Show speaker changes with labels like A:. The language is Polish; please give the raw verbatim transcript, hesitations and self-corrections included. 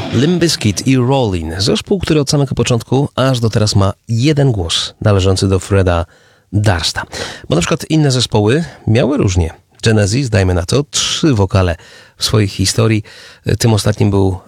A: Limp Bizkit i Rollin. Zespół, który od samego początku aż do teraz ma jeden głos należący do Freda Dursta. Bo na przykład inne zespoły miały różnie. Genesis, dajmy na to, trzy wokale w swojej historii. Tym ostatnim był